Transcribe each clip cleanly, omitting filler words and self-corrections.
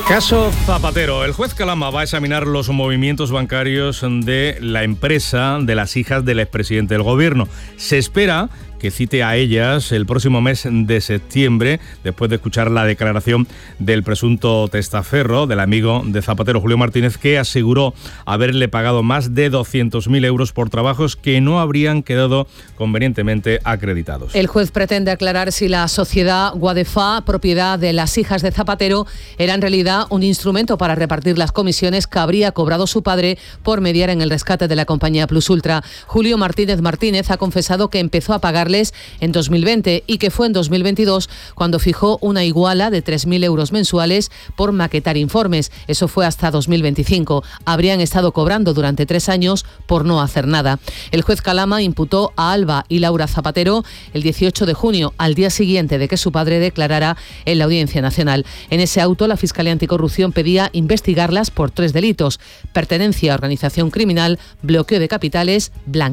Caso Zapatero. El juez Calama va a examinar los movimientos bancarios de la empresa de las hijas del expresidente del gobierno. Se espera que cite a ellas el próximo mes de septiembre, después de escuchar la declaración del presunto testaferro, del amigo de Zapatero, Julio Martínez, que aseguró haberle pagado más de 200.000 euros por trabajos que no habrían quedado convenientemente acreditados. El juez pretende aclarar si la sociedad Guadefa, propiedad de las hijas de Zapatero, era en realidad un instrumento para repartir las comisiones que habría cobrado su padre por mediar en el rescate de la compañía Plus Ultra. Julio Martínez ha confesado que empezó a pagarles en 2020 y que fue en 2022 cuando fijó una iguala de 3.000 euros mensuales por maquetar informes. Eso fue hasta 2025. Habrían estado cobrando durante 3 años por no hacer nada. El juez Calama imputó a Alba y Laura Zapatero el 18 de junio, al día siguiente de que su padre declarara en la Audiencia Nacional. En ese auto, la Fiscalía Anticorrupción pedía investigarlas por 3 delitos: pertenencia a organización criminal, blanqueo de capitales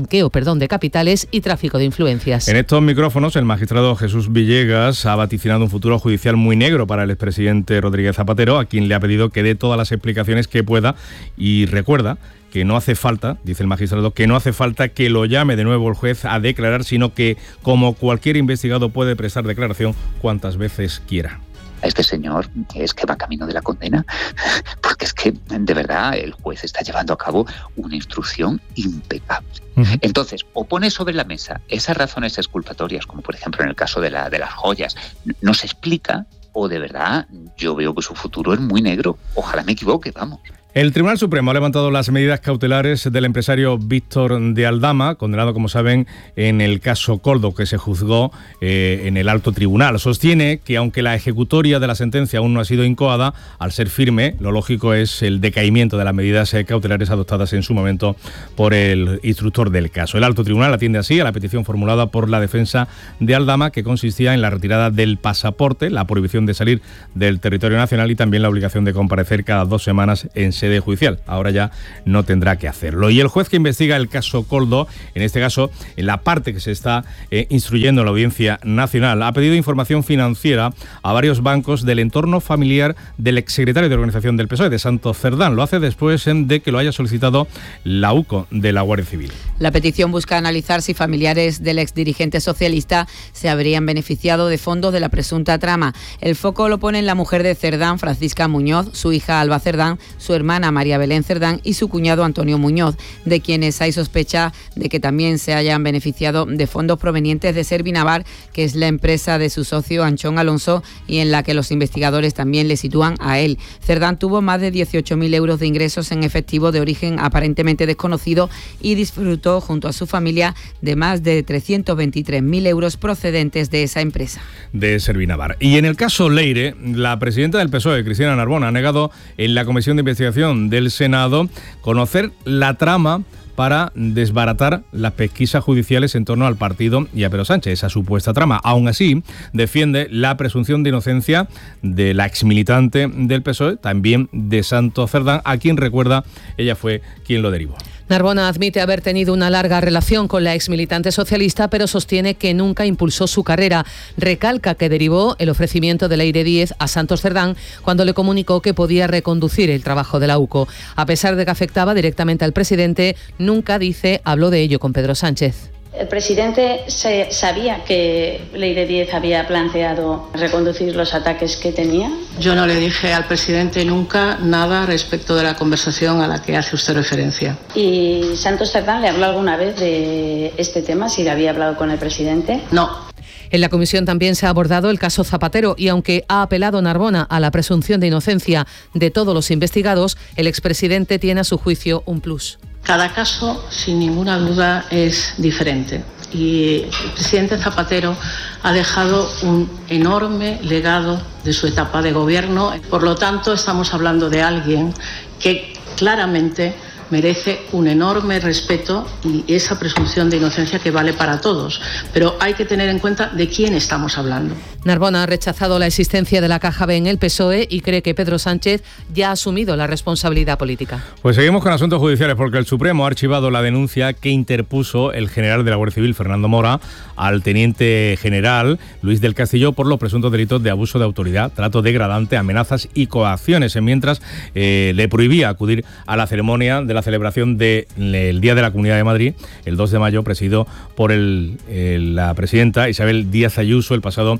y tráfico de influencias. En estos micrófonos, el magistrado Jesús Villegas ha vaticinado un futuro judicial muy negro para el expresidente Rodríguez Zapatero, a quien le ha pedido que dé todas las explicaciones que pueda, y recuerda que no hace falta, dice el magistrado, que no hace falta que lo llame de nuevo el juez a declarar, sino que, como cualquier investigado, puede prestar declaración cuantas veces quiera. Este señor es que va camino de la condena, porque es que, de verdad, el juez está llevando a cabo una instrucción impecable. Entonces, o pone sobre la mesa esas razones exculpatorias, como por ejemplo en el caso de las joyas, no se explica, o de verdad yo veo que su futuro es muy negro. Ojalá me equivoque, vamos. El Tribunal Supremo ha levantado las medidas cautelares del empresario Víctor de Aldama, condenado, como saben, en el caso Koldo, que se juzgó en el alto tribunal. Sostiene que, aunque la ejecutoria de la sentencia aún no ha sido incoada, al ser firme, lo lógico es el decaimiento de las medidas cautelares adoptadas en su momento por el instructor del caso. El alto tribunal atiende así a la petición formulada por la defensa de Aldama, que consistía en la retirada del pasaporte, la prohibición de salir del territorio nacional y también la obligación de comparecer cada 2 semanas en sede judicial. Ahora ya no tendrá que hacerlo. Y el juez que investiga el caso Koldo, en este caso, en la parte que se está instruyendo en la Audiencia Nacional, ha pedido información financiera a varios bancos del entorno familiar del exsecretario de Organización del PSOE, de Santos Cerdán. Lo hace después de que lo haya solicitado la UCO de la Guardia Civil. La petición busca analizar si familiares del exdirigente socialista se habrían beneficiado de fondos de la presunta trama. El foco lo pone en la mujer de Cerdán, Francisca Muñoz, su hija Alba Cerdán, su hermana María Belén Cerdán y su cuñado Antonio Muñoz, de quienes hay sospecha de que también se hayan beneficiado de fondos provenientes de Servinavar, que es la empresa de su socio Anchón Alonso y en la que los investigadores también le sitúan a él. Cerdán tuvo más de 18.000 euros de ingresos en efectivo de origen aparentemente desconocido y disfrutó junto a su familia de más de 323.000 euros procedentes de esa empresa. De Servinavar. Y en el caso Leire, la presidenta del PSOE, Cristina Narbona, ha negado en la Comisión de Investigación del Senado conocer la trama para desbaratar las pesquisas judiciales en torno al partido y a Pedro Sánchez, esa supuesta trama. Aún así, defiende la presunción de inocencia de la exmilitante del PSOE, también de Santos Cerdán, a quien, recuerda, ella fue quien lo derivó. Narbona admite haber tenido una larga relación con la exmilitante socialista, pero sostiene que nunca impulsó su carrera. Recalca que derivó el ofrecimiento de Leire Díez a Santos Cerdán cuando le comunicó que podía reconducir el trabajo de la UCO. A pesar de que afectaba directamente al presidente, nunca, dice, habló de ello con Pedro Sánchez. El presidente sabía que Leire Díez había planteado reconducir los ataques que tenía. Yo no le dije al presidente nunca nada respecto de la conversación a la que hace usted referencia. ¿Y Santos Cerdán le habló alguna vez de este tema, si le había hablado con el presidente? No. En la comisión también se ha abordado el caso Zapatero y aunque ha apelado Narbona a la presunción de inocencia de todos los investigados, el expresidente tiene a su juicio un plus. Cada caso, sin ninguna duda, es diferente y el presidente Zapatero ha dejado un enorme legado de su etapa de gobierno. Por lo tanto, estamos hablando de alguien que claramente merece un enorme respeto y esa presunción de inocencia que vale para todos. Pero hay que tener en cuenta de quién estamos hablando. Narbona ha rechazado la existencia de la Caja B en el PSOE y cree que Pedro Sánchez ya ha asumido la responsabilidad política. Pues seguimos con asuntos judiciales porque el Supremo ha archivado la denuncia que interpuso el general de la Guardia Civil, Fernando Mora, al teniente general Luis del Castillo por los presuntos delitos de abuso de autoridad, trato degradante, amenazas y coacciones, mientras le prohibía acudir a la ceremonia de la celebración del Día de la Comunidad de Madrid, el 2 de mayo, presidido por la presidenta Isabel Díaz Ayuso el pasado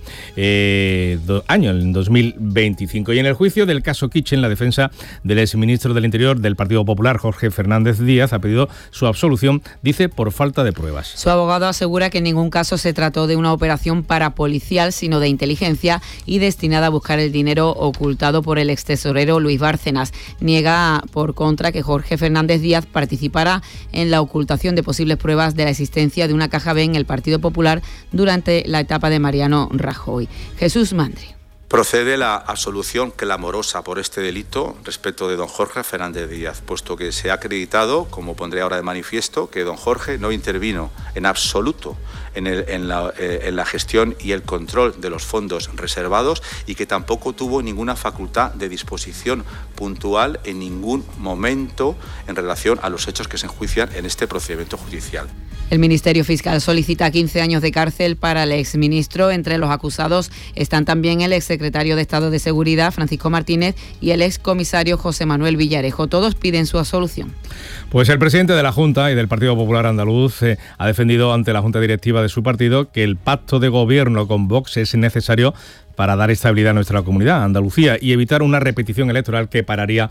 año, en 2025. Y en el juicio del caso Kitchen, la defensa del exministro del Interior del Partido Popular, Jorge Fernández Díaz, ha pedido su absolución, dice, por falta de pruebas. Su abogado asegura que en ningún caso se trató de una operación parapolicial, sino de inteligencia y destinada a buscar el dinero ocultado por el extesorero Luis Bárcenas. Niega, por contra, que Jorge Fernández Díaz participara en la ocultación de posibles pruebas de la existencia de una caja B en el Partido Popular durante la etapa de Mariano Rajoy. Jesús Mandri. Procede la absolución clamorosa por este delito respecto de don Jorge Fernández Díaz, puesto que se ha acreditado, como pondré ahora de manifiesto, que don Jorge no intervino en absoluto en la gestión y el control de los fondos reservados y que tampoco tuvo ninguna facultad de disposición puntual en ningún momento en relación a los hechos que se enjuician en este procedimiento judicial. El Ministerio Fiscal solicita 15 años de cárcel para el exministro. Entre los acusados están también el exsecretario de Estado de Seguridad, Francisco Martínez, y el excomisario José Manuel Villarejo. Todos piden su absolución. Pues el presidente de la Junta y del Partido Popular Andaluz ha defendido ante la Junta Directiva de su partido que el pacto de gobierno con Vox es necesario para dar estabilidad a nuestra comunidad, Andalucía, y evitar una repetición electoral que pararía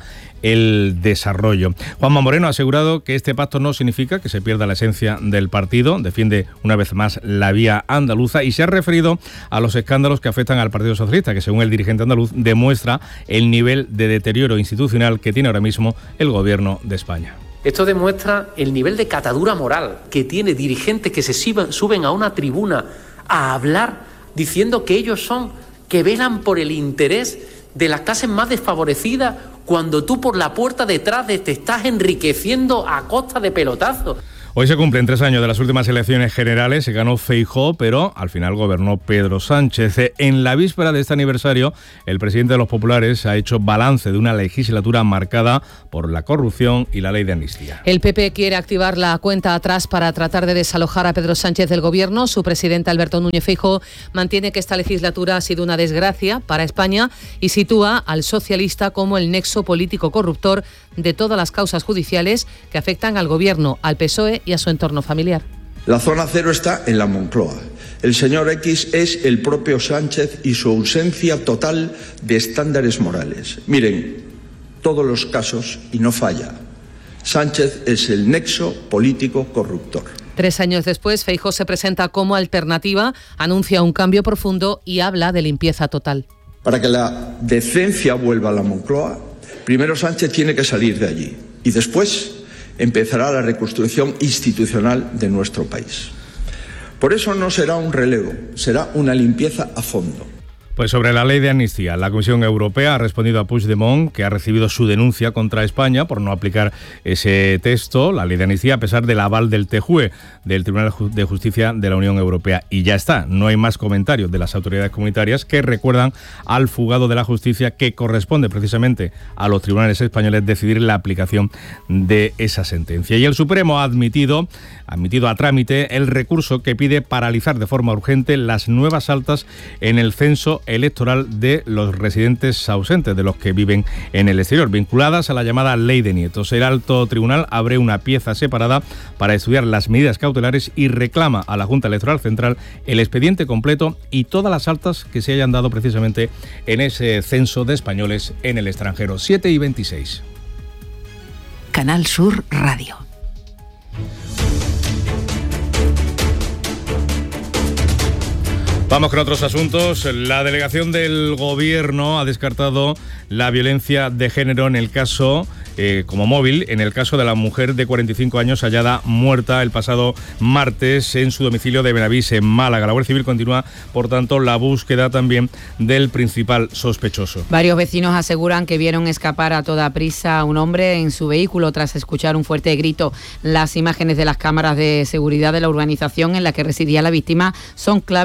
el desarrollo. Juanma Moreno ha asegurado que este pacto no significa que se pierda la esencia del partido, defiende una vez más la vía andaluza y se ha referido a los escándalos que afectan al Partido Socialista, que según el dirigente andaluz demuestra el nivel de deterioro institucional que tiene ahora mismo el gobierno de España. Esto demuestra el nivel de catadura moral que tiene dirigentes que se suben a una tribuna a hablar diciendo que ellos son que velan por el interés de las clases más desfavorecidas cuando tú por la puerta detrás te estás enriqueciendo a costa de pelotazos. Hoy se cumplen 3 años de las últimas elecciones generales, se ganó Feijóo, pero al final gobernó Pedro Sánchez. En la víspera de este aniversario, el presidente de los populares ha hecho balance de una legislatura marcada por la corrupción y la ley de amnistía. El PP quiere activar la cuenta atrás para tratar de desalojar a Pedro Sánchez del gobierno. Su presidente Alberto Núñez Feijóo mantiene que esta legislatura ha sido una desgracia para España y sitúa al socialista como el nexo político corruptor de todas las causas judiciales que afectan al gobierno, al PSOE y a su entorno familiar. La zona cero está en la Moncloa. El señor X es el propio Sánchez y su ausencia total de estándares morales. Miren, todos los casos y no falla. Sánchez es el nexo político corruptor. 3 años después, Feijóo se presenta como alternativa, anuncia un cambio profundo y habla de limpieza total. Para que la decencia vuelva a la Moncloa, primero Sánchez tiene que salir de allí y después empezará la reconstrucción institucional de nuestro país. Por eso no será un relevo, será una limpieza a fondo. Pues sobre la ley de amnistía, la Comisión Europea ha respondido a Puigdemont, que ha recibido su denuncia contra España por no aplicar ese texto, la ley de amnistía, a pesar del aval del TJUE, del Tribunal de Justicia de la Unión Europea. Y ya está, no hay más comentarios de las autoridades comunitarias que recuerdan al fugado de la justicia que corresponde precisamente a los tribunales españoles decidir la aplicación de esa sentencia. Y el Supremo ha admitido a trámite el recurso que pide paralizar de forma urgente las nuevas altas en el censo electoral de los residentes ausentes, de los que viven en el exterior, vinculadas a la llamada ley de nietos. El alto tribunal abre una pieza separada para estudiar las medidas cautelares y reclama a la Junta Electoral Central el expediente completo y todas las altas que se hayan dado precisamente en ese censo de españoles en el extranjero. 7:26. Canal Sur Radio. Vamos con otros asuntos. La delegación del Gobierno ha descartado la violencia de género en el caso, como móvil, en el caso de la mujer de 45 años hallada muerta el pasado martes en su domicilio de Benavís, en Málaga. La Guardia Civil continúa, por tanto, la búsqueda también del principal sospechoso. Varios vecinos aseguran que vieron escapar a toda prisa a un hombre en su vehículo tras escuchar un fuerte grito. Las imágenes de las cámaras de seguridad de la urbanización en la que residía la víctima son clave para encontrar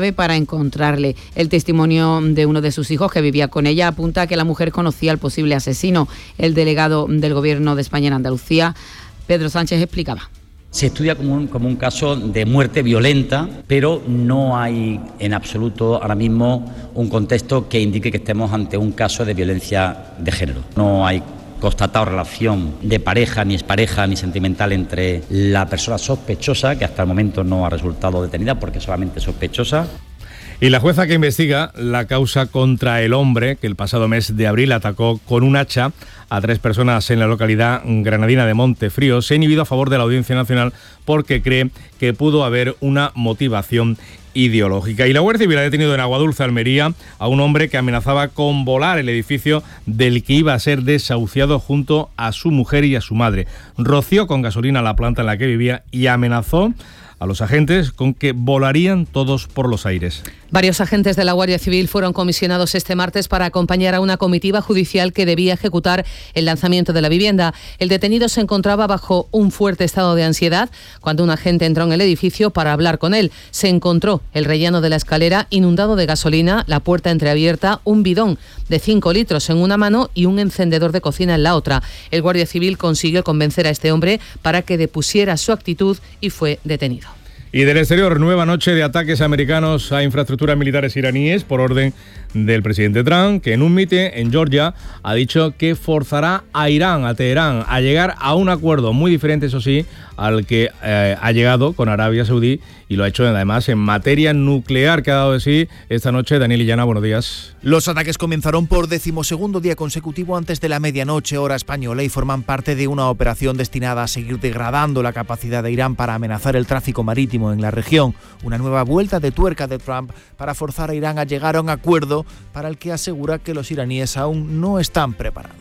encontrarle. El testimonio de uno de sus hijos que vivía con ella apunta a que la mujer conocía al posible asesino. El delegado del Gobierno de España en Andalucía, Pedro Sánchez, explicaba. Se estudia como un caso de muerte violenta, pero no hay en absoluto ahora mismo un contexto que indique que estemos ante un caso de violencia de género. No hay constatado relación de pareja, ni expareja, ni sentimental entre la persona sospechosa, que hasta el momento no ha resultado detenida porque es solamente sospechosa. Y la jueza que investiga la causa contra el hombre que el pasado mes de abril atacó con un hacha a 3 personas en la localidad granadina de Montefrío se ha inhibido a favor de la Audiencia Nacional porque cree que pudo haber una motivación ideológica. Y la Guardia Civil ha detenido en Aguadulce, Almería, a un hombre que amenazaba con volar el edificio del que iba a ser desahuciado junto a su mujer y a su madre. Roció con gasolina la planta en la que vivía y amenazó a los agentes con que volarían todos por los aires. Varios agentes de la Guardia Civil fueron comisionados este martes para acompañar a una comitiva judicial que debía ejecutar el lanzamiento de la vivienda. El detenido se encontraba bajo un fuerte estado de ansiedad cuando un agente entró en el edificio para hablar con él. Se encontró el rellano de la escalera inundado de gasolina, la puerta entreabierta, un bidón de 5 litros en una mano y un encendedor de cocina en la otra. El Guardia Civil consiguió convencer a este hombre para que depusiera su actitud y fue detenido. Y del exterior, nueva noche de ataques americanos a infraestructuras militares iraníes por orden del presidente Trump, que en un mitin en Georgia ha dicho que forzará a Irán, a Teherán, a llegar a un acuerdo muy diferente, eso sí, al que ha llegado con Arabia Saudí, y lo ha hecho además en materia nuclear, que ha dado de sí esta noche. Daniel Illana, buenos días. Los ataques comenzaron por 12º día consecutivo antes de la medianoche hora española y forman parte de una operación destinada a seguir degradando la capacidad de Irán para amenazar el tráfico marítimo en la región. Una nueva vuelta de tuerca de Trump para forzar a Irán a llegar a un acuerdo para el que asegura que los iraníes aún no están preparados.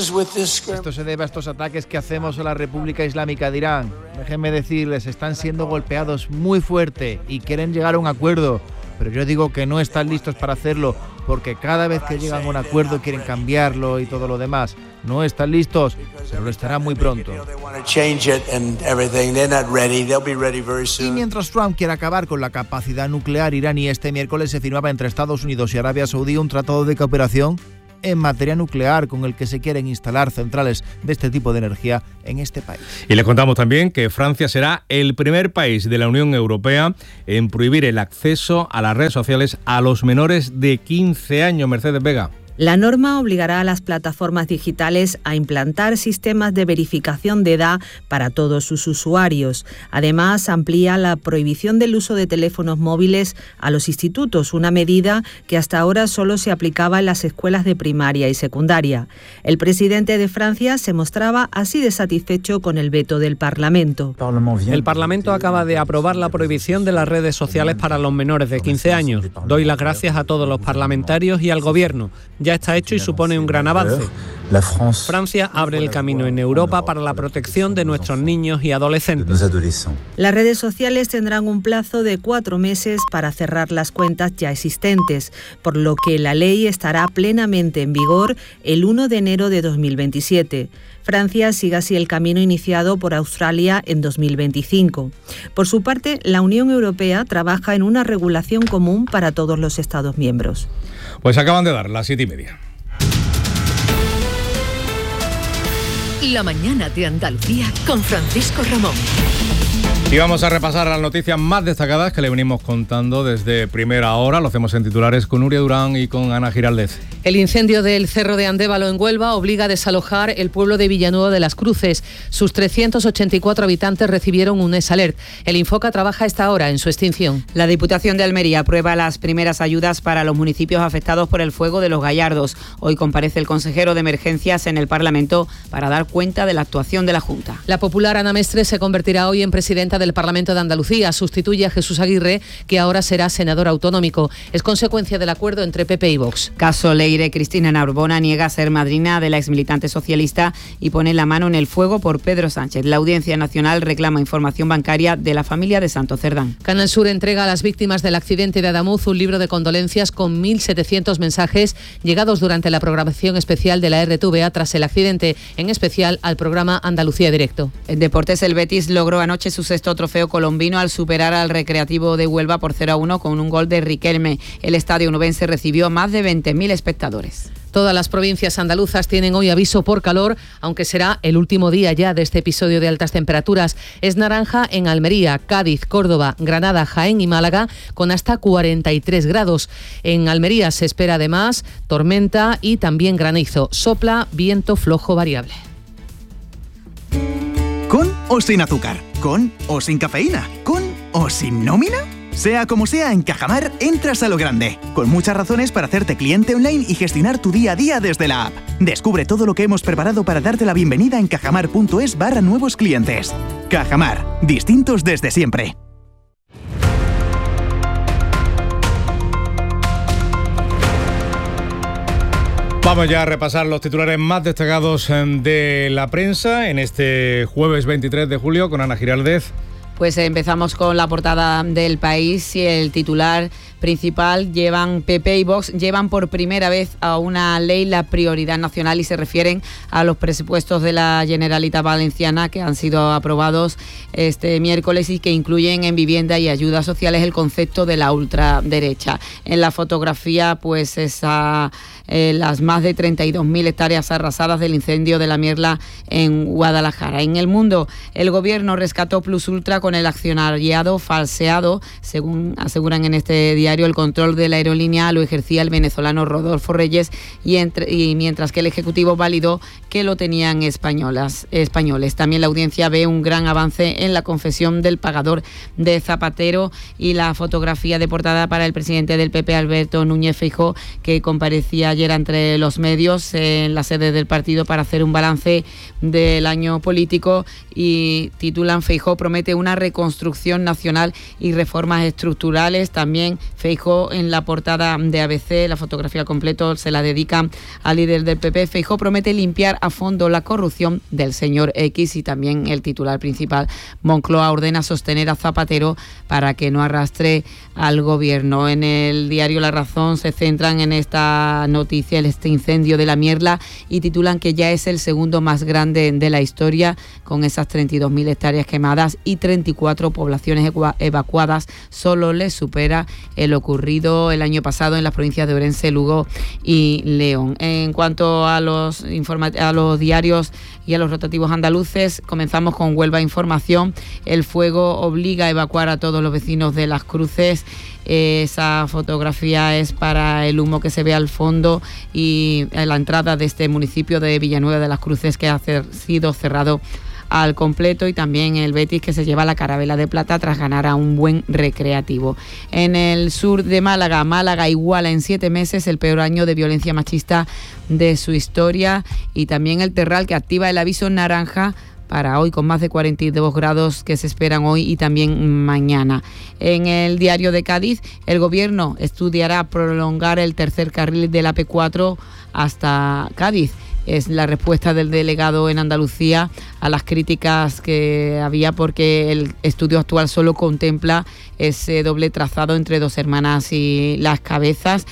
Esto se debe a estos ataques que hacemos a la República Islámica de Irán. Déjenme decirles, están siendo golpeados muy fuerte y quieren llegar a un acuerdo, pero yo digo que no están listos para hacerlo porque cada vez que llegan a un acuerdo quieren cambiarlo y todo lo demás. No están listos, pero lo estarán muy pronto. Y mientras Trump quiere acabar con la capacidad nuclear iraní, este miércoles se firmaba entre Estados Unidos y Arabia Saudí un tratado de cooperación en materia nuclear con el que se quieren instalar centrales de este tipo de energía en este país. Y les contamos también que Francia será el primer país de la Unión Europea en prohibir el acceso a las redes sociales a los menores de 15 años. Mercedes Vega. La norma obligará a las plataformas digitales a implantar sistemas de verificación de edad para todos sus usuarios. Además, amplía la prohibición del uso de teléfonos móviles a los institutos, una medida que hasta ahora solo se aplicaba en las escuelas de primaria y secundaria. El presidente de Francia se mostraba así de satisfecho con el veto del Parlamento. El Parlamento acaba de aprobar la prohibición de las redes sociales para los menores de 15 años. Doy las gracias a todos los parlamentarios y al Gobierno. Ya está hecho y supone un gran avance. Francia abre el camino en Europa para la protección de nuestros niños y adolescentes. Las redes sociales tendrán un plazo de 4 meses para cerrar las cuentas ya existentes, por lo que la ley estará plenamente en vigor el 1 de enero de 2027. Francia sigue así el camino iniciado por Australia en 2025. Por su parte, la Unión Europea trabaja en una regulación común para todos los Estados miembros. Pues acaban de dar las 7:30. La mañana de Andalucía con Francisco Ramón. Y vamos a repasar las noticias más destacadas que le venimos contando desde primera hora. Lo hacemos en titulares con Nuria Durán y con Ana Giraldez. El incendio del Cerro de Andévalo en Huelva obliga a desalojar el pueblo de Villanueva de las Cruces. Sus 384 habitantes recibieron un ESALERT. El Infoca trabaja a esta hora en su extinción. La Diputación de Almería aprueba las primeras ayudas para los municipios afectados por el fuego de Los Gallardos. Hoy comparece el consejero de Emergencias en el Parlamento para dar cuenta de la actuación de la Junta. La popular Ana Mestre se convertirá hoy en presidenta del Parlamento de Andalucía. Sustituye a Jesús Aguirre, que ahora será senador autonómico. Es consecuencia del acuerdo entre PP y Vox. Caso Leire, Cristina Narbona niega ser madrina de la exmilitante socialista y pone la mano en el fuego por Pedro Sánchez. La Audiencia Nacional reclama información bancaria de la familia de Santo Cerdán. Canal Sur entrega a las víctimas del accidente de Adamuz un libro de condolencias con 1.700 mensajes llegados durante la programación especial de la RTVA tras el accidente, en especial al programa Andalucía Directo. En deportes, el Betis logró anoche su sexto trofeo colombino al superar al Recreativo de Huelva por 0-1 con un gol de Riquelme. El estadio onubense recibió más de 20.000 espectadores. Todas las provincias andaluzas tienen hoy aviso por calor, aunque será el último día ya de este episodio de altas temperaturas. Es naranja en Almería, Cádiz, Córdoba, Granada, Jaén y Málaga, con hasta 43 grados. En Almería se espera además tormenta y también granizo. Sopla viento flojo variable. ¿Con o sin azúcar? ¿Con o sin cafeína? ¿Con o sin nómina? Sea como sea, en Cajamar entras a lo grande, con muchas razones para hacerte cliente online y gestionar tu día a día desde la app. Descubre todo lo que hemos preparado para darte la bienvenida en cajamar.es/nuevos clientes. Cajamar, distintos desde siempre. Vamos ya a repasar los titulares más destacados de la prensa en este jueves 23 de julio con Ana Giraldez. Pues empezamos con la portada del País y el titular principal. PP y Vox llevan por primera vez a una ley la prioridad nacional y se refieren a los presupuestos de la Generalitat Valenciana que han sido aprobados este miércoles y que incluyen en vivienda y ayudas sociales el concepto de la ultraderecha. En la fotografía pues las más de 32.000 hectáreas arrasadas del incendio de la Mierla en Guadalajara. En El Mundo, el gobierno rescató Plus Ultra con el accionariado falseado. Según aseguran en este diario, el control de la aerolínea lo ejercía el venezolano Rodolfo Reyes y mientras que el Ejecutivo validó que lo tenían españoles. También la audiencia ve un gran avance en la confesión del pagador de Zapatero y la fotografía de portada para el presidente del PP, Alberto Núñez Feijóo, que comparecía ayer entre los medios en la sede del partido para hacer un balance del año político y titulan: Feijóo promete una reconstrucción nacional y reformas estructurales. También Feijóo en la portada de ABC, la fotografía al completo se la dedican al líder del PP. Feijóo promete limpiar a fondo la corrupción del señor X y también el titular principal: Moncloa ordena sostener a Zapatero para que no arrastre al gobierno. En el diario La Razón se centran en esta noticia, este incendio de la Mierla, y titulan que ya es el segundo más grande de la historia, con esas 32.000 hectáreas quemadas y 34 poblaciones evacuadas. Solo le supera el ocurrido el año pasado en las provincias de Orense, Lugo y León. En cuanto a los diarios y a los rotativos andaluces, comenzamos con Huelva Información. El fuego obliga a evacuar a todos los vecinos de Las Cruces. Esa fotografía es para el humo que se ve al fondo y a la entrada de este municipio de Villanueva de las Cruces, que ha sido cerrado al completo, y también el Betis, que se lleva la Carabela de plata tras ganar a un buen Recreativo. En el sur de Málaga iguala en 7 meses el peor año de violencia machista de su historia, y también el Terral, que activa el aviso naranja para hoy, con más de 42 grados que se esperan hoy y también mañana. En el diario de Cádiz, el gobierno estudiará prolongar el tercer carril de la P4 hasta Cádiz. Es la respuesta del delegado en Andalucía a las críticas que había, porque el estudio actual solo contempla ese doble trazado entre Dos Hermanas y Las Cabezas.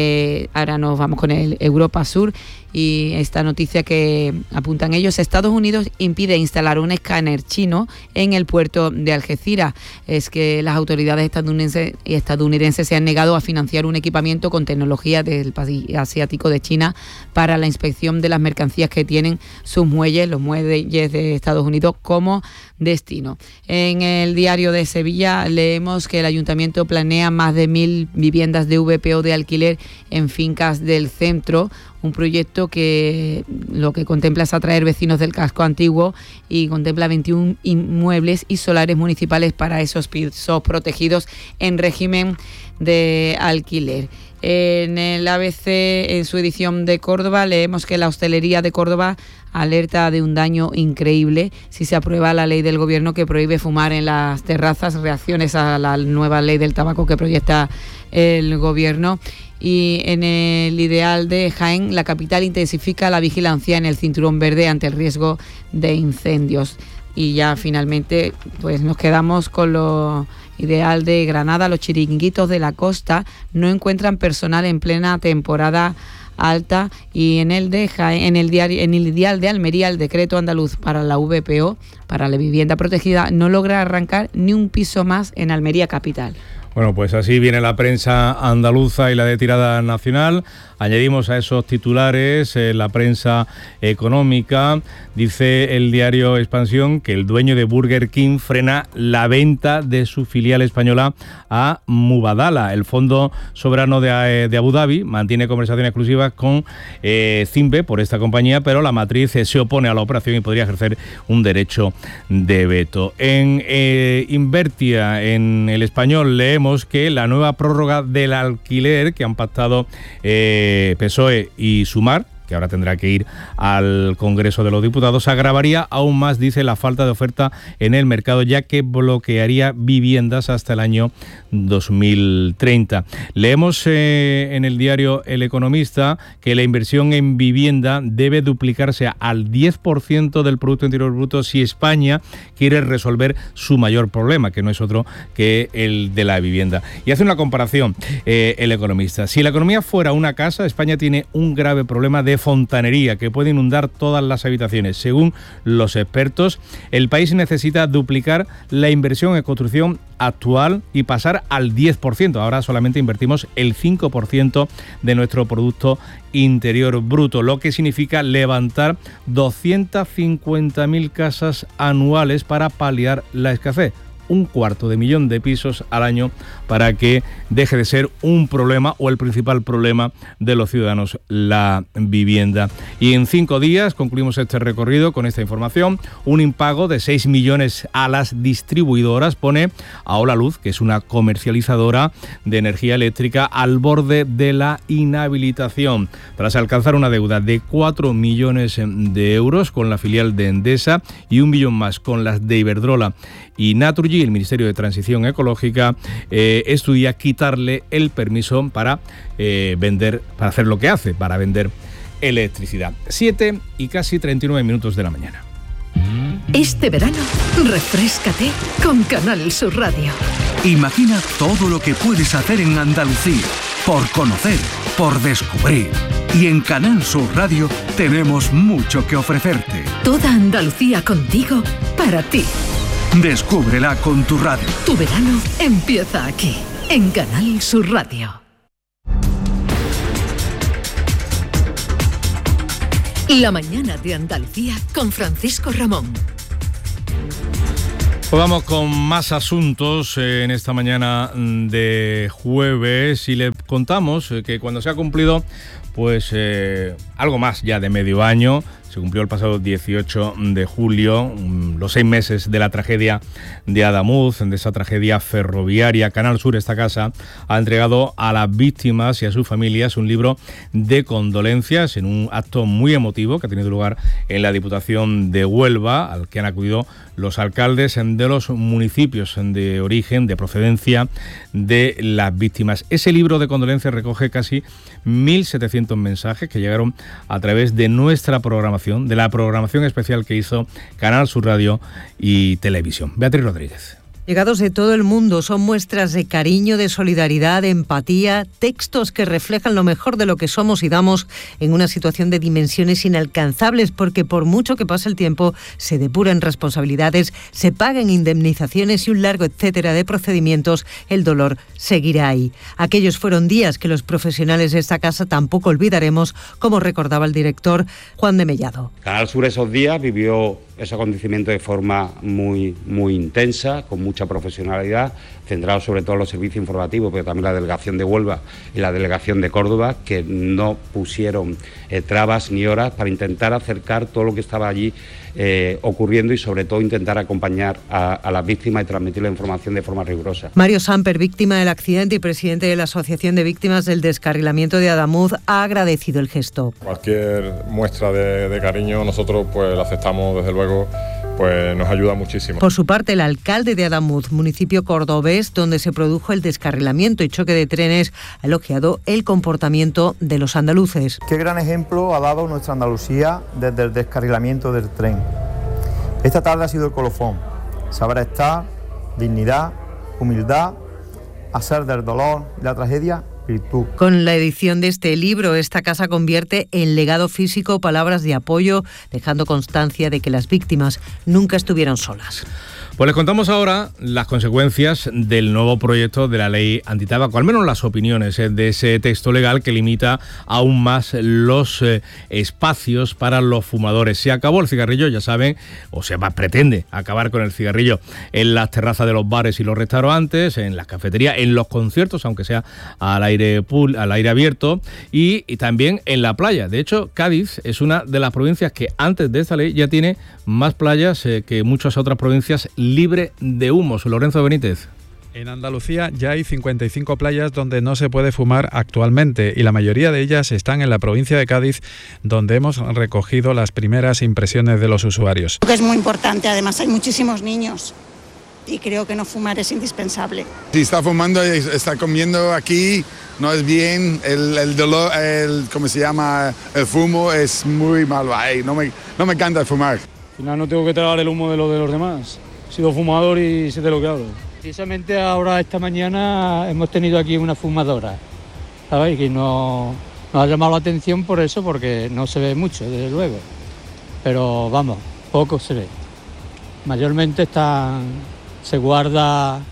Ahora nos vamos con el Europa Sur y esta noticia que apuntan ellos: Estados Unidos impide instalar un escáner chino en el puerto de Algeciras. Es que las autoridades estadounidenses se han negado a financiar un equipamiento con tecnología del país asiático de China para la inspección de las mercancías que tienen sus muelles, los muelles de Estados Unidos, como destino. En el diario de Sevilla leemos que el ayuntamiento planea más de 1.000 viviendas de VPO de alquiler en fincas del centro, un proyecto que lo que contempla es atraer vecinos del casco antiguo y contempla 21 inmuebles y solares municipales para esos pisos protegidos en régimen de alquiler. En el ABC, en su edición de Córdoba, leemos que la hostelería de Córdoba alerta de un daño increíble si se aprueba la ley del gobierno que prohíbe fumar en las terrazas, reacciones a la nueva ley del tabaco que proyecta el gobierno. Y en el Ideal de Jaén, la capital intensifica la vigilancia en el cinturón verde ante el riesgo de incendios. Y ya finalmente pues nos quedamos con lo Ideal de Granada. Los chiringuitos de la costa no encuentran personal en plena temporada alta. Y en el Dial de Almería, el decreto andaluz para la VPO, para la vivienda protegida, no logra arrancar ni un piso más en Almería capital. Bueno, pues así viene la prensa andaluza y la de tirada nacional. Añadimos a esos titulares la prensa económica. Dice el diario Expansión que el dueño de Burger King frena la venta de su filial española a Mubadala. El Fondo Soberano de Abu Dhabi mantiene conversaciones exclusivas con Zimbe por esta compañía, pero la matriz se opone a la operación y podría ejercer un derecho de veto. En Invertia, en El Español, leemos que la nueva prórroga del alquiler que han pactado PSOE y Sumar, que ahora tendrá que ir al Congreso de los Diputados, agravaría aún más, dice, la falta de oferta en el mercado, ya que bloquearía viviendas hasta el año 2030. Leemos en el diario El Economista que la inversión en vivienda debe duplicarse al 10% del Producto Interior Bruto si España quiere resolver su mayor problema, que no es otro que el de la vivienda. Y hace una comparación El Economista. Si la economía fuera una casa, España tiene un grave problema de fontanería que puede inundar todas las habitaciones. Según los expertos, el país necesita duplicar la inversión en construcción actual y pasar al 10%. Ahora solamente invertimos el 5% de nuestro Producto Interior Bruto, lo que significa levantar 250.000 casas anuales para paliar la escasez. 250.000 de pisos al año para que deje de ser un problema o el principal problema de los ciudadanos, la vivienda. Y en 5 días concluimos este recorrido con esta información. Un impago de 6 millones a las distribuidoras pone a Holaluz, que es una comercializadora de energía eléctrica, al borde de la inhabilitación. Tras alcanzar una deuda de 4 millones de euros con la filial de Endesa y 1 millón más con las de Iberdrola y Naturgy, el Ministerio de Transición Ecológica estudia quitarle el permiso para vender, para hacer lo que hace, para vender electricidad. 7 y casi 39 minutos de la mañana. Este verano, refréscate con Canal Sur Radio. Imagina todo lo que puedes hacer en Andalucía, por conocer, por descubrir. Y en Canal Sur Radio tenemos mucho que ofrecerte. Toda Andalucía contigo, para ti. Descúbrela con tu radio. Tu verano empieza aquí, en Canal Sur Radio. La mañana de Andalucía con Francisco Ramón. Pues vamos con más asuntos en esta mañana de jueves y le contamos que cuando se ha cumplido pues algo más ya de medio año, se cumplió el pasado 18 de julio, los 6 meses de la tragedia de Adamuz, de esa tragedia ferroviaria. Canal Sur, esta casa, ha entregado a las víctimas y a sus familias un libro de condolencias en un acto muy emotivo que ha tenido lugar en la Diputación de Huelva, al que han acudido los alcaldes de los municipios de origen, de procedencia de las víctimas. Ese libro de condolencias recoge casi 1.700 mensajes que llegaron a través de nuestra programación, de la programación especial que hizo Canal Sur Radio y Televisión. Beatriz Rodríguez. Llegados de todo el mundo, son muestras de cariño, de solidaridad, de empatía, textos que reflejan lo mejor de lo que somos y damos en una situación de dimensiones inalcanzables, porque por mucho que pase el tiempo, se depuren responsabilidades, se paguen indemnizaciones y un largo etcétera de procedimientos, el dolor seguirá ahí. Aquellos fueron días que los profesionales de esta casa tampoco olvidaremos, como recordaba el director Juan de Mellado. Canal Sur esos días vivió ese acontecimiento de forma muy intensa, con mucha profesionalidad, centrado sobre todo en los servicios informativos, pero también la delegación de Huelva y la delegación de Córdoba, que no pusieron trabas ni horas para intentar acercar todo lo que estaba allí ocurriendo y sobre todo intentar acompañar a las víctimas y transmitir la información de forma rigurosa. Mario Samper, víctima del accidente y presidente de la Asociación de Víctimas del Descarrilamiento de Adamuz, ha agradecido el gesto. Cualquier muestra de cariño nosotros pues la aceptamos, desde luego, pues nos ayuda muchísimo. Por su parte, el alcalde de Adamuz, municipio cordobés, donde se produjo el descarrilamiento y choque de trenes, ha elogiado el comportamiento de los andaluces. Qué gran ejemplo ha dado nuestra Andalucía desde el descarrilamiento del tren. Esta tarde ha sido el colofón. Saber estar, dignidad, humildad, hacer del dolor y la tragedia virtud. Con la edición de este libro, esta casa convierte en legado físico palabras de apoyo, dejando constancia de que las víctimas nunca estuvieron solas. Pues les contamos ahora las consecuencias del nuevo proyecto de la ley antitabaco, al menos las opiniones de ese texto legal que limita aún más los espacios para los fumadores. Se acabó el cigarrillo, ya saben, o se pretende acabar con el cigarrillo en las terrazas de los bares y los restaurantes, en las cafeterías, en los conciertos, aunque sea al aire abierto, y también en la playa. De hecho, Cádiz es una de las provincias que antes de esta ley ya tiene más playas que muchas otras provincias libre de humos. Lorenzo Benítez. En Andalucía ya hay 55 playas donde no se puede fumar actualmente y la mayoría de ellas están en la provincia de Cádiz, donde hemos recogido las primeras impresiones de los usuarios. Creo que es muy importante, además hay muchísimos niños y creo que no fumar es indispensable. Si está fumando y está comiendo aquí, no es bien, el dolor, ¿cómo se llama? El fumo es muy malo. Ay, no me encanta fumar. Al final no tengo que tragar el humo de los demás. He sido fumador y sé de lo que hablo. Precisamente ahora, esta mañana, hemos tenido aquí una fumadora, ¿sabéis? Que nos ha llamado la atención por eso, porque no se ve mucho, desde luego. Pero vamos, poco se ve. Mayormente se guarda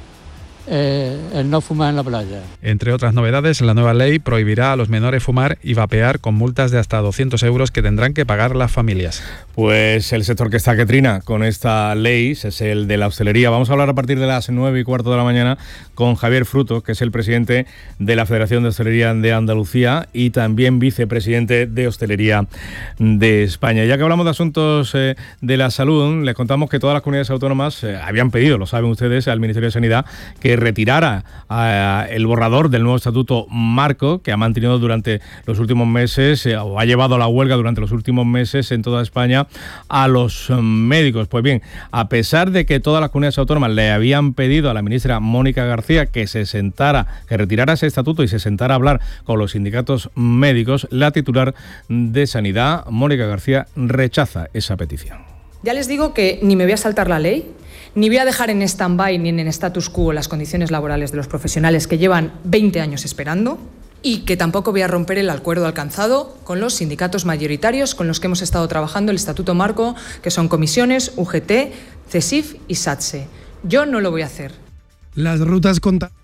el no fumar en la playa. Entre otras novedades, la nueva ley prohibirá a los menores fumar y vapear con multas de hasta 200 euros que tendrán que pagar las familias. Pues el sector que está que trina con esta ley es el de la hostelería. Vamos a hablar a partir de las 9:15 de la mañana con Javier Fruto, que es el presidente de la Federación de Hostelería de Andalucía y también vicepresidente de Hostelería de España. Ya que hablamos de asuntos de la salud, les contamos que todas las comunidades autónomas habían pedido, lo saben ustedes, al Ministerio de Sanidad que retirara el borrador del nuevo estatuto marco que ha mantenido durante los últimos meses o ha llevado a la huelga durante los últimos meses en toda España a los médicos. Pues bien, a pesar de que todas las comunidades autónomas le habían pedido a la ministra Mónica García que retirara ese estatuto y se sentara a hablar con los sindicatos médicos, la titular de Sanidad, Mónica García, rechaza esa petición. Ya les digo que ni me voy a saltar la ley, ni voy a dejar en stand-by ni en status quo las condiciones laborales de los profesionales que llevan 20 años esperando y que tampoco voy a romper el acuerdo alcanzado con los sindicatos mayoritarios con los que hemos estado trabajando el Estatuto Marco, que son comisiones, UGT, CESIF y SATSE. Yo no lo voy a hacer. Las rutas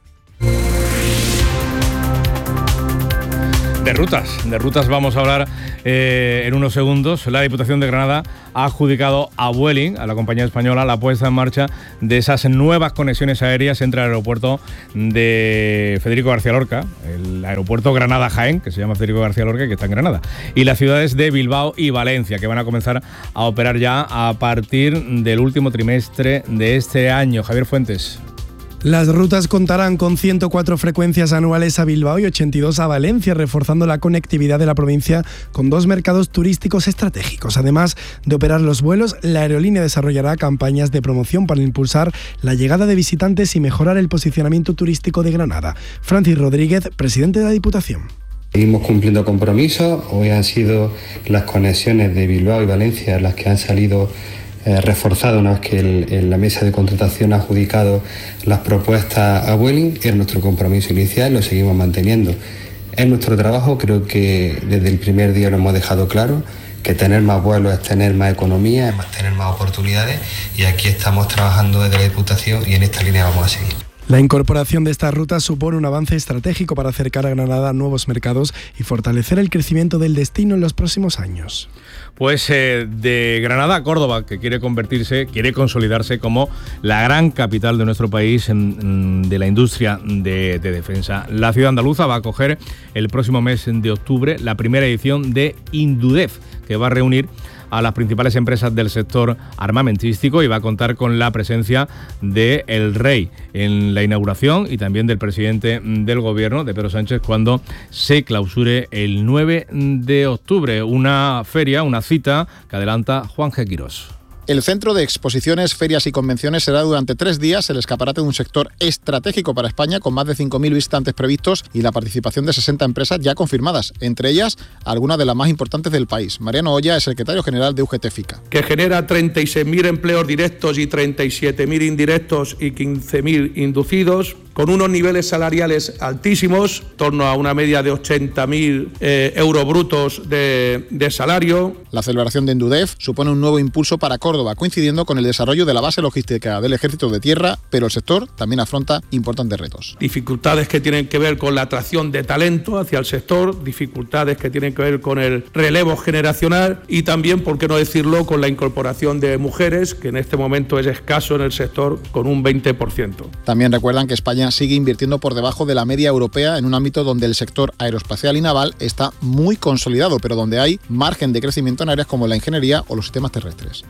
De rutas vamos a hablar en unos segundos. La Diputación de Granada ha adjudicado a Vueling, a la compañía española, la puesta en marcha de esas nuevas conexiones aéreas entre el aeropuerto de Federico García Lorca, el aeropuerto Granada-Jaén, que se llama Federico García Lorca, que está en Granada, y las ciudades de Bilbao y Valencia, que van a comenzar a operar ya a partir del último trimestre de este año. Javier Fuentes. Las rutas contarán con 104 frecuencias anuales a Bilbao y 82 a Valencia, reforzando la conectividad de la provincia con 2 mercados turísticos estratégicos. Además de operar los vuelos, la aerolínea desarrollará campañas de promoción para impulsar la llegada de visitantes y mejorar el posicionamiento turístico de Granada. Francis Rodríguez, presidente de la Diputación. Seguimos cumpliendo compromisos. Hoy han sido las conexiones de Bilbao y Valencia las que han salido reforzado una vez que la mesa de contratación ha adjudicado las propuestas a Vueling. Era nuestro compromiso inicial, lo seguimos manteniendo. Es nuestro trabajo, creo que desde el primer día lo hemos dejado claro, que tener más vuelos es tener más economía, es tener más oportunidades, y aquí estamos trabajando desde la Diputación y en esta línea vamos a seguir. La incorporación de estas rutas supone un avance estratégico para acercar a Granada a nuevos mercados y fortalecer el crecimiento del destino en los próximos años. Pues de Granada a Córdoba, que quiere consolidarse como la gran capital de nuestro país de la industria de defensa. La ciudad andaluza va a acoger el próximo mes de octubre la primera edición de Indudef, que va a reunir a las principales empresas del sector armamentístico y va a contar con la presencia del Rey en la inauguración y también del presidente del Gobierno, de Pedro Sánchez, cuando se clausure el 9 de octubre. Una feria, una cita que adelanta Juan G. Quirós. El Centro de Exposiciones, Ferias y Convenciones será durante 3 días el escaparate de un sector estratégico para España, con más de 5.000 visitantes previstos y la participación de 60 empresas ya confirmadas, entre ellas algunas de las más importantes del país. Mariano Olla es secretario general de UGT FICA. Que genera 36.000 empleos directos y 37.000 indirectos y 15.000 inducidos. con unos niveles salariales altísimos, en torno a una media de 80.000 euros brutos de salario. La celebración de Endudef supone un nuevo impulso para Córdoba, coincidiendo con el desarrollo de la base logística del Ejército de Tierra, pero el sector también afronta importantes retos. Dificultades que tienen que ver con la atracción de talento hacia el sector, dificultades que tienen que ver con el relevo generacional y también, por qué no decirlo, con la incorporación de mujeres, que en este momento es escaso en el sector, con un 20%. También recuerdan que España sigue invirtiendo por debajo de la media europea en un ámbito donde el sector aeroespacial y naval está muy consolidado, pero donde hay margen de crecimiento en áreas como la ingeniería o los sistemas terrestres.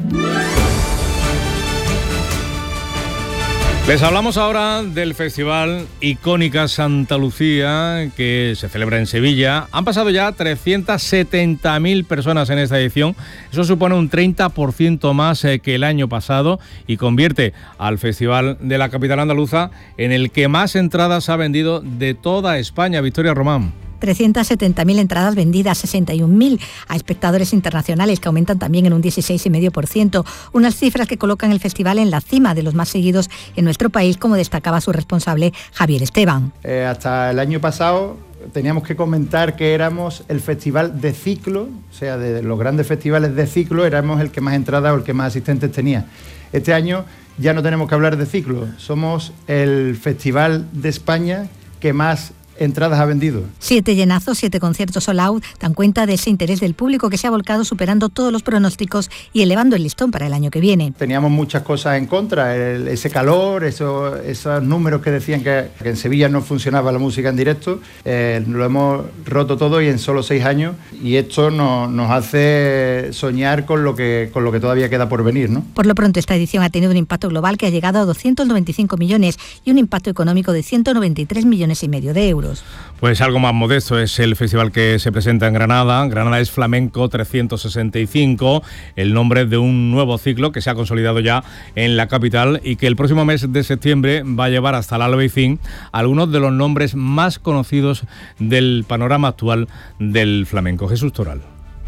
Les hablamos ahora del Festival Icónica Santa Lucía, que se celebra en Sevilla. Han pasado ya 370.000 personas en esta edición. Eso supone un 30% más que el año pasado y convierte al Festival de la capital andaluza en el que más entradas ha vendido de toda España. Victoria Román. 370.000 entradas vendidas, 61.000 a espectadores internacionales, que aumentan también en un 16,5%. Unas cifras que colocan el festival en la cima de los más seguidos en nuestro país, como destacaba su responsable Javier Esteban. Hasta el año pasado teníamos que comentar que éramos el festival de ciclo, o sea, de los grandes festivales de ciclo, éramos el que más entradas o el que más asistentes tenía. Este año ya no tenemos que hablar de ciclo, somos el festival de España que más entradas ha vendido. 7 llenazos, 7 conciertos sold out dan cuenta de ese interés del público que se ha volcado superando todos los pronósticos y elevando el listón para el año que viene. Teníamos muchas cosas en contra, ese calor, esos números que decían que en Sevilla no funcionaba la música en directo, lo hemos roto todo y en solo 6 años, y esto nos hace soñar con lo que todavía queda por venir, ¿no? Por lo pronto, esta edición ha tenido un impacto global que ha llegado a 295 millones y un impacto económico de 193,5 millones de euros. Pues algo más modesto es el festival que se presenta en Granada. Granada es Flamenco 365, el nombre de un nuevo ciclo que se ha consolidado ya en la capital y que el próximo mes de septiembre va a llevar hasta el Albaicín algunos de los nombres más conocidos del panorama actual del flamenco. Jesús Toral.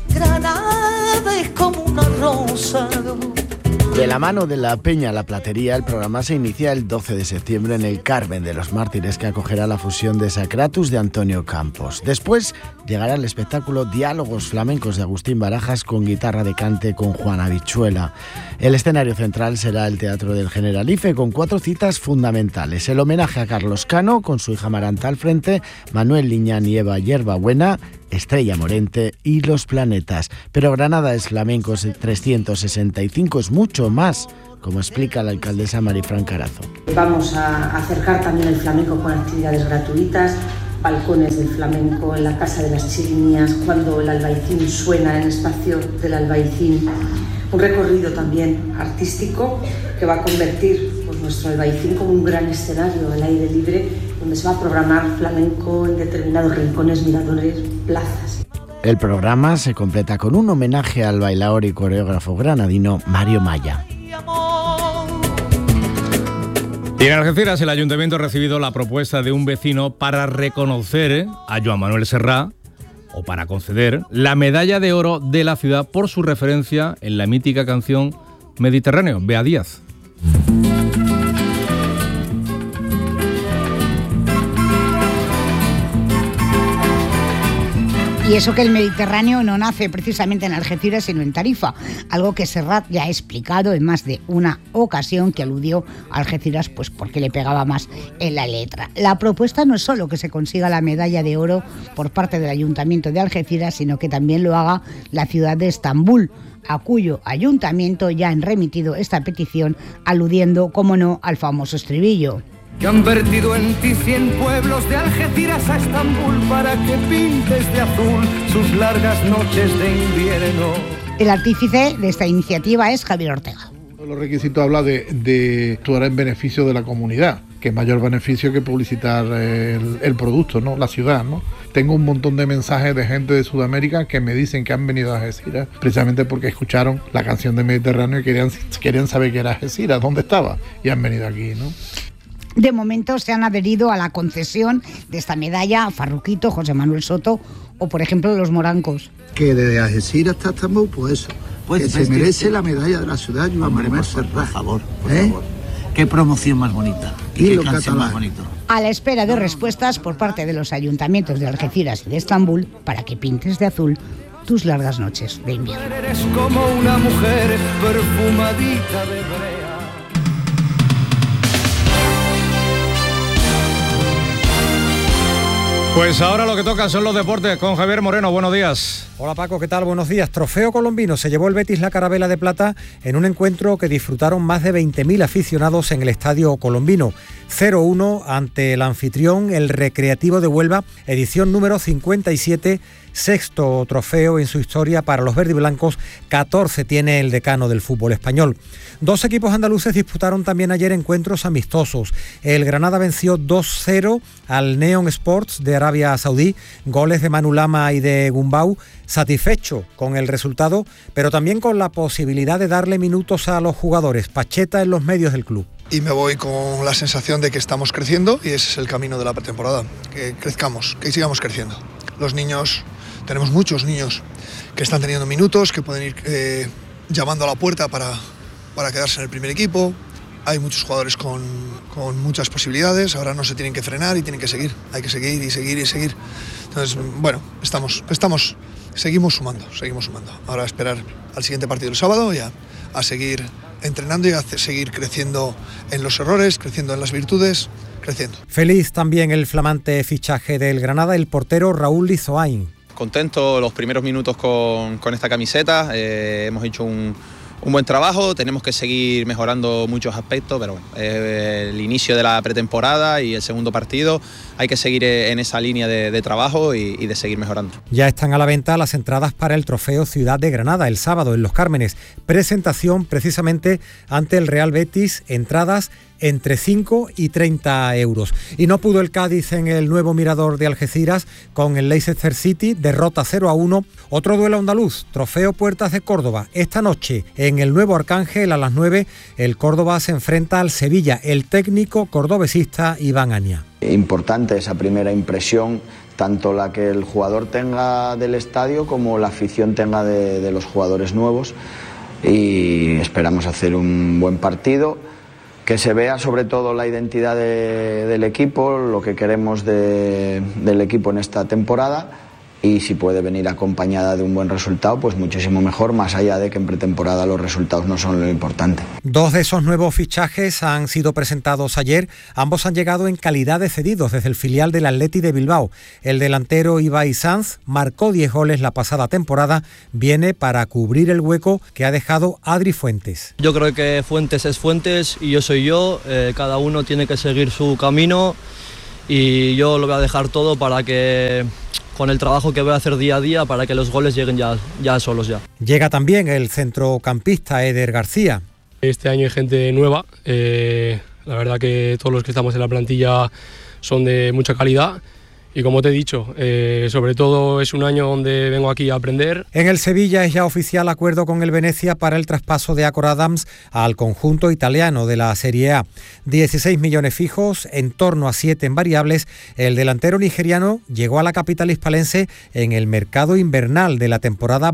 Granada es como una rosa. De la mano de la Peña La Platería, el programa se inicia el 12 de septiembre en el Carmen de los Mártires, que acogerá la fusión de Sacratus de Antonio Campos. Después llegará el espectáculo Diálogos Flamencos de Agustín Barajas con guitarra de cante con Juan Habichuela. El escenario central será el Teatro del Generalife, con 4 citas fundamentales: el homenaje a Carlos Cano con su hija Amaranta al frente, Manuel Liñán y Eva Yerbabuena, Estrella Morente y Los Planetas. Pero Granada es Flamenco 365, es mucho más, como explica la alcaldesa Marifran Carazo. Vamos a acercar también el flamenco con actividades gratuitas, balcones del flamenco en la Casa de las Chirimías, cuando el albaicín suena en el espacio del albaicín. Un recorrido también artístico que va a convertir nuestro albaicín como un gran escenario al aire libre, donde se va a programar flamenco en determinados rincones, miradores, plazas. El programa se completa con un homenaje al bailaor y coreógrafo granadino Mario Maya. Y en Algeciras el ayuntamiento ha recibido la propuesta de un vecino para reconocer a Joan Manuel Serrat, o para conceder la medalla de oro de la ciudad por su referencia en la mítica canción Mediterráneo, Bea Díaz. Y eso que el Mediterráneo no nace precisamente en Algeciras, sino en Tarifa, algo que Serrat ya ha explicado en más de una ocasión, que aludió a Algeciras pues porque le pegaba más en la letra. La propuesta no es solo que se consiga la medalla de oro por parte del Ayuntamiento de Algeciras, sino que también lo haga la ciudad de Estambul, a cuyo ayuntamiento ya han remitido esta petición, aludiendo, como no, al famoso estribillo. Que han vertido en ti 100 pueblos de Algeciras a Estambul para que pintes de azul sus largas noches de invierno. El artífice de esta iniciativa es Javier Ortega. Los requisitos habla de actuar en beneficio de la comunidad, que mayor beneficio que publicitar el producto, ¿no? La ciudad, ¿no? Tengo un montón de mensajes de gente de Sudamérica que me dicen que han venido a Algeciras precisamente porque escucharon la canción de Mediterráneo y querían saber qué era Algeciras, dónde estaba, y han venido aquí, ¿no? De momento se han adherido a la concesión de esta medalla Farruquito, José Manuel Soto o, por ejemplo, los Morancos. Que desde Algeciras hasta Estambul, pues eso, pues que se merece la medalla de la ciudad Joan Manuel Serrat. Por favor, por favor. Qué promoción más bonita. Y los catalanes. A la espera de respuestas por parte de los ayuntamientos de Algeciras y de Estambul para que pintes de azul tus largas noches de invierno. Eres como una mujer perfumadita de brea. Pues ahora lo que toca son los deportes con Javier Moreno. Buenos días. Hola Paco, ¿qué tal? Buenos días. Trofeo colombino. Se llevó el Betis la Carabela de Plata en un encuentro que disfrutaron más de 20.000 aficionados en el Estadio Colombino. 0-1 ante el anfitrión, el Recreativo de Huelva, edición número 57, sexto trofeo en su historia para los verdiblancos, 14 tiene el decano del fútbol español. Dos equipos andaluces disputaron también ayer encuentros amistosos. El Granada venció 2-0 al Neon Sports de Arabia Saudí, goles de Manu Lama y de Gumbau, satisfecho con el resultado, pero también con la posibilidad de darle minutos a los jugadores. Pacheta en los medios del club. Y me voy con la sensación de que estamos creciendo y ese es el camino de la pretemporada, que crezcamos, que sigamos creciendo. Los niños, tenemos muchos niños que están teniendo minutos, que pueden ir llamando a la puerta para quedarse en el primer equipo. Hay muchos jugadores con muchas posibilidades, ahora no se tienen que frenar y tienen que seguir, hay que seguir y seguir y seguir. Entonces, bueno, seguimos sumando. Ahora a esperar al siguiente partido el sábado y a seguir entrenando y a seguir creciendo en los errores, creciendo en las virtudes, creciendo. Feliz también el flamante fichaje del Granada, el portero Raúl Lizoain. Contento los primeros minutos con esta camiseta, hemos hecho un buen trabajo, tenemos que seguir mejorando muchos aspectos, pero bueno, el inicio de la pretemporada y el segundo partido, hay que seguir en esa línea de trabajo y de seguir mejorando. Ya están a la venta las entradas para el Trofeo Ciudad de Granada el sábado en Los Cármenes, presentación precisamente ante el Real Betis, entradas entre 5 y 30 euros. Y no pudo el Cádiz en el nuevo Mirador de Algeciras con el Leicester City, derrota 0-1. Otro duelo andaluz, Trofeo Puertas de Córdoba. Esta noche en el nuevo Arcángel a las 9 el Córdoba se enfrenta al Sevilla, el técnico cordobesista Iván Aña. Importante esa primera impresión, tanto la que el jugador tenga del estadio como la afición tenga de los jugadores nuevos, y esperamos hacer un buen partido, que se vea sobre todo la identidad del equipo, lo que queremos del equipo en esta temporada, y si puede venir acompañada de un buen resultado, pues muchísimo mejor, más allá de que en pretemporada los resultados no son lo importante. Dos de esos nuevos fichajes han sido presentados ayer, ambos han llegado en calidad de cedidos desde el filial del Athletic de Bilbao. El delantero Ibai Sanz marcó 10 goles la pasada temporada, viene para cubrir el hueco que ha dejado Adri Fuentes. Yo creo que Fuentes es Fuentes y yo soy yo, cada uno tiene que seguir su camino y yo lo voy a dejar todo para que, con el trabajo que voy a hacer día a día, para que los goles lleguen ya solos ya. Llega también el centrocampista Eder García. Este año hay gente nueva, la verdad que todos los que estamos en la plantilla son de mucha calidad. Y como te he dicho, sobre todo es un año donde vengo aquí a aprender. En el Sevilla es ya oficial acuerdo con el Venecia para el traspaso de Acor Adams al conjunto italiano de la Serie A. 16 millones fijos, en torno a 7 en variables. El delantero nigeriano llegó a la capital hispalense en el mercado invernal de la temporada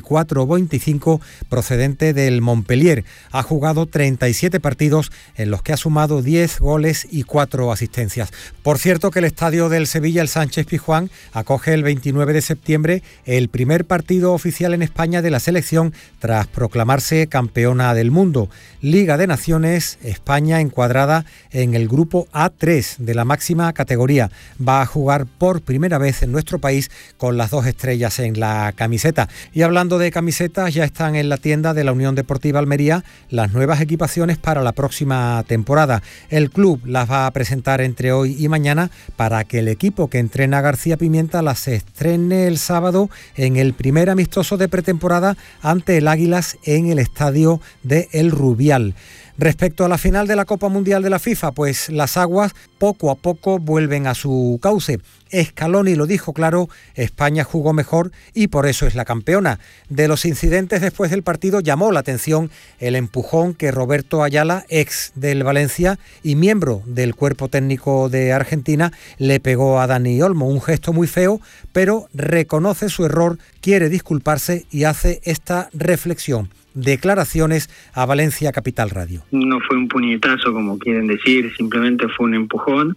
24-25 procedente del Montpellier. Ha jugado 37 partidos en los que ha sumado 10 goles y 4 asistencias. Por cierto que el estadio del Sevilla, el Sánchez Pizjuán, acoge el 29 de septiembre el primer partido oficial en España de la selección tras proclamarse campeona del mundo. Liga de Naciones, España encuadrada en el grupo A3 de la máxima categoría. Va a jugar por primera vez en nuestro país con las 2 estrellas en la camiseta. Y hablando de camisetas, ya están en la tienda de la Unión Deportiva Almería las nuevas equipaciones para la próxima temporada. El club las va a presentar entre hoy y mañana para que el equipo que entrena García Pimienta las estrene el sábado en el primer amistoso de pretemporada ante el Águilas en el estadio de El Rubial. Respecto a la final de la Copa Mundial de la FIFA, pues las aguas poco a poco vuelven a su cauce. Scaloni lo dijo claro, España jugó mejor y por eso es la campeona. De los incidentes después del partido llamó la atención el empujón que Roberto Ayala, ex del Valencia y miembro del cuerpo técnico de Argentina, le pegó a Dani Olmo. Un gesto muy feo, pero reconoce su error, quiere disculparse y hace esta reflexión. declaraciones a Valencia Capital Radio. No fue un puñetazo, como quieren decir, simplemente fue un empujón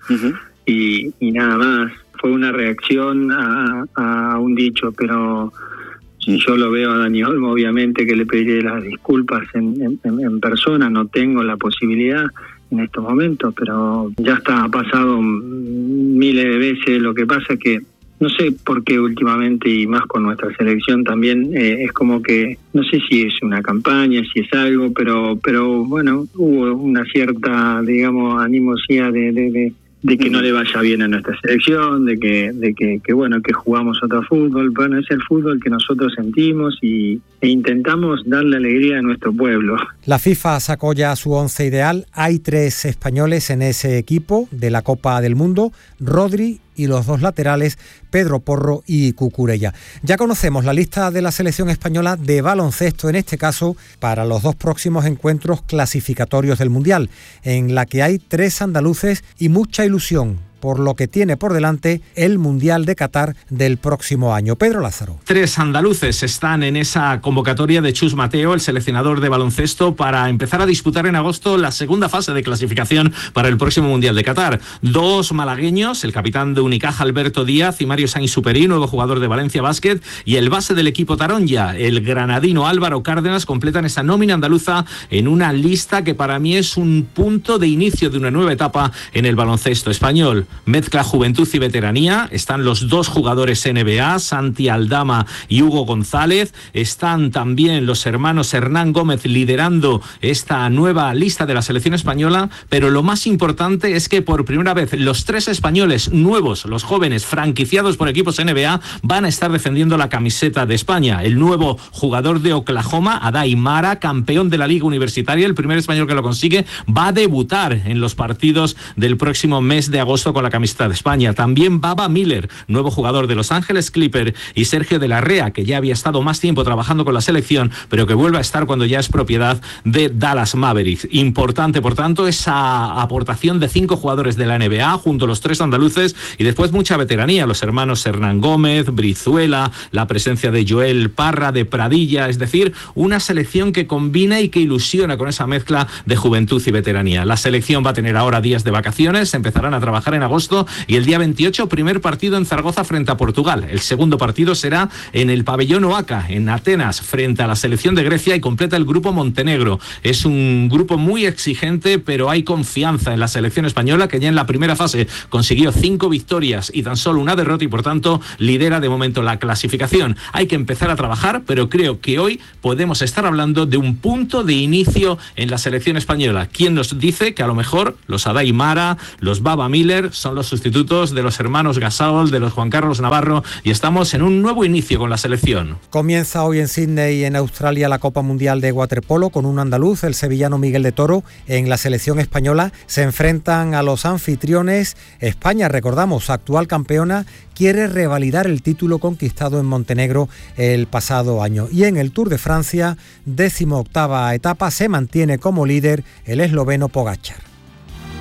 y nada más. Fue una reacción a un dicho, pero si yo lo veo a Dani Olmo, obviamente que le pediré las disculpas en persona, no tengo la posibilidad en estos momentos, pero ya está, ha pasado miles de veces. Lo que pasa es que no sé por qué últimamente, y más con nuestra selección también, es como que, no sé si es una campaña, si es algo, pero bueno, hubo una cierta, digamos, animosidad de que no le vaya bien a nuestra selección, de que bueno, que jugamos otro fútbol. Bueno, es el fútbol que nosotros sentimos e intentamos darle alegría a nuestro pueblo. La FIFA sacó ya su 11 ideal. Hay 3 españoles en ese equipo de la Copa del Mundo: Rodri y los 2 laterales, Pedro Porro y Cucurella. Ya conocemos la lista de la selección española de baloncesto, en este caso para los 2 próximos encuentros clasificatorios del Mundial, en la que hay 3 andaluces y mucha ilusión por lo que tiene por delante el Mundial de Qatar del próximo año. Pedro Lázaro. 3 andaluces están en esa convocatoria de Chus Mateo, el seleccionador de baloncesto, para empezar a disputar en agosto la segunda fase de clasificación para el próximo Mundial de Qatar. 2 malagueños, el capitán de Unicaja Alberto Díaz y Mario Sainz Superí, nuevo jugador de Valencia Basket, y el base del equipo Taronja, el granadino Álvaro Cárdenas, completan esa nómina andaluza en una lista que para mí es un punto de inicio de una nueva etapa en el baloncesto español. Mezcla juventud y veteranía. Están los 2 jugadores NBA, Santi Aldama y Hugo González. Están también los hermanos Hernán Gómez liderando esta nueva lista de la selección española, pero lo más importante es que por primera vez los 3 españoles nuevos, los jóvenes franquiciados por equipos NBA, van a estar defendiendo la camiseta de España. El nuevo jugador de Oklahoma, Adai Mara, campeón de la Liga Universitaria, el primer español que lo consigue, va a debutar en los partidos del próximo mes de agosto con la camiseta de España. También Baba Miller, nuevo jugador de Los Ángeles Clippers, y Sergio de la Rea, que ya había estado más tiempo trabajando con la selección, pero que vuelve a estar cuando ya es propiedad de Dallas Mavericks. Importante, por tanto, esa aportación de 5 jugadores de la NBA junto a los 3 andaluces, y después mucha veteranía, los hermanos Hernán Gómez, Brizuela, la presencia de Joel Parra, de Pradilla, es decir, una selección que combina y que ilusiona con esa mezcla de juventud y veteranía. La selección va a tener ahora días de vacaciones, empezarán a trabajar en agosto, y el día 28 primer partido en Zaragoza frente a Portugal. El segundo partido será en el pabellón Oaca, en Atenas, frente a la selección de Grecia, y completa el grupo Montenegro. Es un grupo muy exigente, pero hay confianza en la selección española, que ya en la primera fase consiguió 5 victorias y tan solo una derrota, y por tanto lidera de momento la clasificación. Hay que empezar a trabajar, pero creo que hoy podemos estar hablando de un punto de inicio en la selección española. ¿Quién nos dice que a lo mejor los Adai Mara, los Baba Miller son los sustitutos de los hermanos Gasol, de los Juan Carlos Navarro, y estamos en un nuevo inicio con la selección? Comienza hoy en Sídney, en Australia, la Copa Mundial de Waterpolo con un andaluz, el sevillano Miguel de Toro. En la selección española se enfrentan a los anfitriones. España, recordamos, actual campeona, quiere revalidar el título conquistado en Montenegro el pasado año. Y en el Tour de Francia, 18ª etapa, se mantiene como líder el esloveno Pogačar.